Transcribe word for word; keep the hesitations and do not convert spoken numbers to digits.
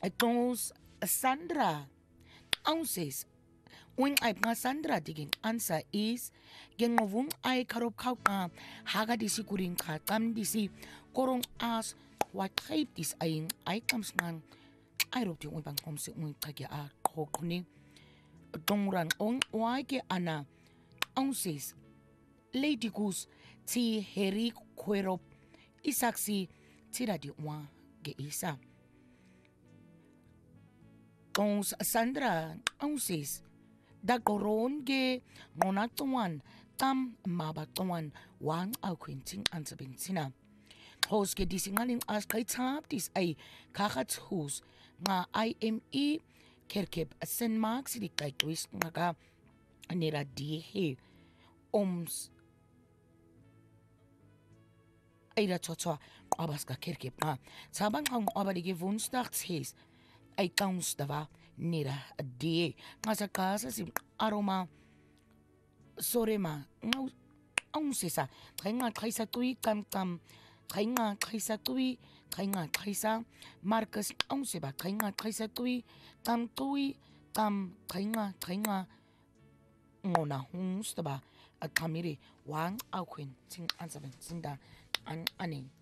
Tongs Sandra ounces. When I nga Sandra digging answer is gengovung ay karop kauka haga disi kuring katam disi korong as what type this aying ay comes nang I wrote you bang om si un kage a kokuni dongran on waike ana ounces lady goose ti heri kwerop isaksi tira di wa ge isa tongs Sandra ounces da goron ge monatuan tam mabatuan wang au quinting ansabentina hos ge disingaling as kai tap dis ay kakat hus nga I M E kerkep sen marks di kai twist nga ka nera di he oms ay da chocho abas ka kerkep nga sabang hang abadi ge woensdag hes ay kaunts dava nera die nga sa casa si aroma sorema nga ang sisa kay nga kay sa tui kam kam kay nga kay sa tui kay nga kay sa marcus ang siba kay nga kay sa tui kam tui kam kay nga kay nga ngona hung staba at kamiri wang au queen ting ansaben sinda an aning